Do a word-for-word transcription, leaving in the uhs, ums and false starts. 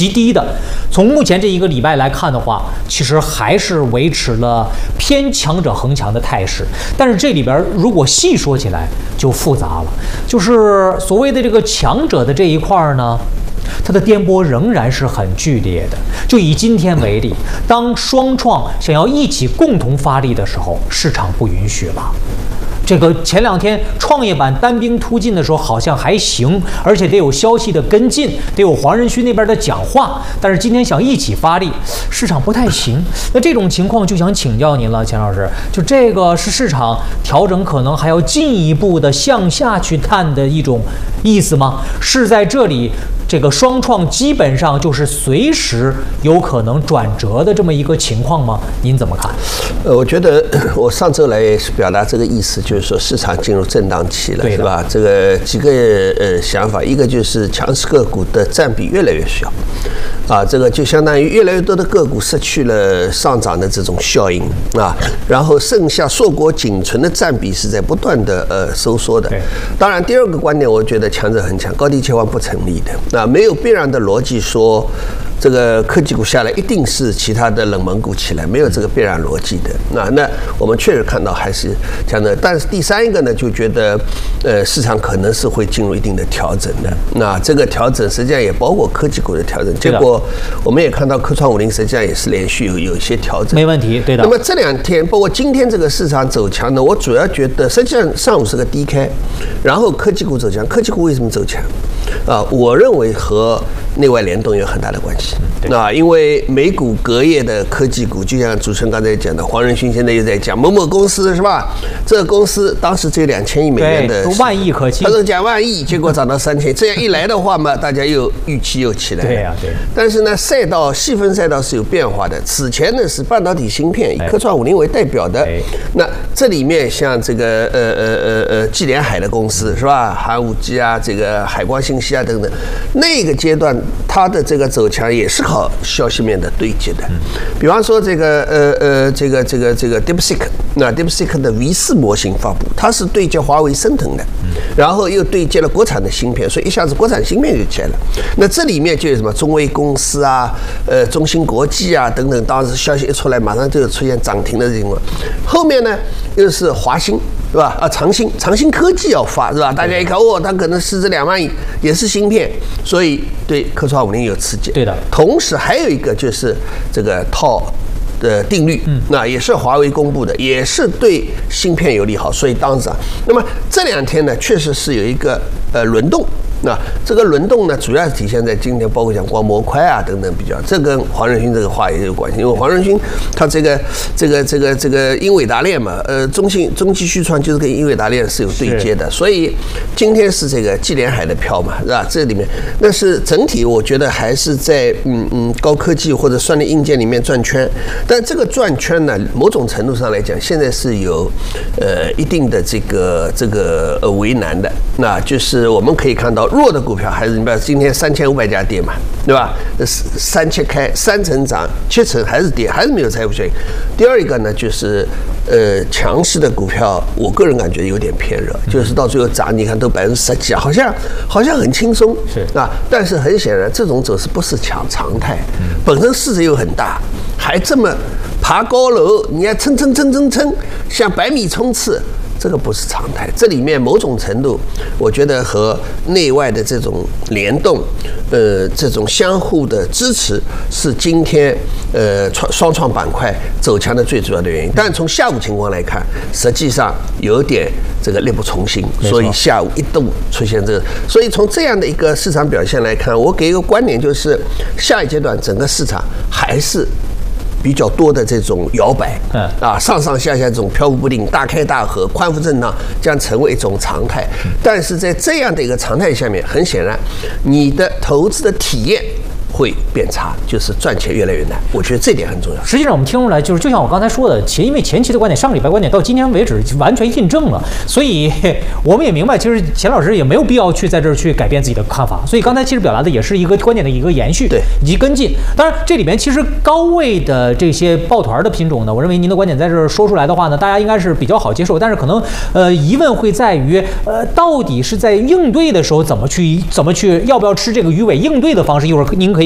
极低的。从目前这一个礼拜来看的话，其实还是维持了偏强者恒强的态势。但是这里边如果细说起来就复杂了，就是所谓的这个强者的这一块呢，它的颠簸仍然是很剧烈的。就以今天为例，当双创想要一起共同发力的时候，市场不允许了。这个前两天创业板单兵突进的时候好像还行，而且得有消息的跟进，得有黄仁勋那边的讲话。但是今天想一起发力，市场不太行。那这种情况就想请教您了，钱老师，就这个是市场调整可能还要进一步的向下去探的一种意思吗？是在这里这个双创基本上就是随时有可能转折的这么一个情况吗？您怎么看？ 呃，我觉得我上周来也是表达这个意思，就是说市场进入震荡期了，是吧？这个几个呃想法，一个就是强势个股的占比越来越小，啊，这个就相当于越来越多的个股失去了上涨的这种效应啊，然后剩下硕果仅存的占比是在不断的呃收缩的。当然，第二个观点，我觉得强者恒强，高低切换不成立的，啊，没有必然的逻辑说这个科技股下来一定是其他的冷门股起来，没有这个必然逻辑的。那那我们确实看到还是这样的。但是第三一个呢，就觉得呃市场可能是会进入一定的调整的。那这个调整实际上也包括科技股的调整。结果我们也看到科创五零实际上也是连续有有一些调整， 没问题，对的。 那么这两天包括今天这个市场走强呢，我主要觉得实际上上午是个低开，然后科技股走强。科技股为什么走强？啊，我认为和内外联动有很大的关系。那因为美股隔夜的科技股，就像主持人刚才讲的，黄仁勋现在又在讲某某公司是吧？这个公司当时只有两千亿美元的， 万亿可期。 他说讲万亿，结果涨到三千，这样一来的话嘛，大家又预期又起来了。 对呀、啊，对。 但是呢，赛道细分赛道是有变化的。此前呢是半导体芯片，以科创五零为代表的。哎、那这里面像这个呃呃呃呃纪联海的公司是吧？寒武纪啊，这个海光信息啊等等，那个阶段它的这个走强也是靠消息面的对接的。比方说这个呃呃这个这个这个 DeepSeek， 那 DeepSeek 的 V 四模型发布，它是对接华为升腾的，然后又对接了国产的芯片，所以一下子国产芯片就起来了。那这里面就有什么中微公司啊，呃中芯国际啊等等，当时消息一出来，马上就有出现涨停的情况。后面呢又是华芯。是吧？啊，长兴长兴科技要发是吧？大家一看，哦，它可能市值两万亿，也是芯片，所以对科创五零有刺激。 对的。 同时还有一个就是这个套的定律，嗯，那也是华为公布的，也是对芯片有利好，所以当时啊，那么这两天呢，确实是有一个呃轮动。那这个轮动呢，主要是体现在今天，包括像光模块啊等等比较，这跟黄仁勋这个话也有关系，因为黄仁勋他这个这个这个这个英伟达链嘛，呃，中信中期续创就是跟英伟达链是有对接的，所以今天是这个纪联海的票嘛，是吧？这里面，但是整体我觉得还是在嗯嗯高科技或者算力硬件里面转圈，但这个转圈呢，某种程度上来讲，现在是有呃一定的这个这个呃为难的，那就是我们可以看到。弱的股票还是你比如今天三千五百家跌嘛，对吧？三七开，三成涨，七成还是跌，还是没有财富效应。第二一个呢，就是呃强势的股票，我个人感觉有点偏热，就是到最后涨，你看都百分之十几，好像好像很轻松， 是啊。但是很显然，这种走势不是强常态，本身市值又很大，还这么爬高楼，你要蹭蹭蹭蹭蹭，像百米冲刺。这个不是常态，这里面某种程度，我觉得和内外的这种联动，呃，这种相互的支持，是今天呃创双创板块走强的最主要的原因。但从下午情况来看，实际上有点这个力不从心，所以下午一度出现这个。所以从这样的一个市场表现来看，我给一个观点，就是下一阶段整个市场还是。比较多的这种摇摆，嗯啊，上上下下这种飘忽不定、大开大合、宽幅震荡，将成为一种常态。但是在这样的一个常态下面，很显然，你的投资的体验会变差，就是赚钱越来越难。我觉得这点很重要。 实际上，我们听出来，就是就像我刚才说的，前因为前期的观点，上个礼拜观点到今天为止完全印证了，所以我们也明白，其实钱老师也没有必要去在这儿去改变自己的看法。所以刚才其实表达的也是一个观点的一个延续， 对， 以及跟进。当然，这里面其实高位的这些抱团的品种呢，我认为您的观点在这儿说出来的话呢，大家应该是比较好接受。但是可能呃疑问会在于，呃，到底是在应对的时候怎么去怎么去要不要吃这个鱼尾应对的方式？一会儿您可以。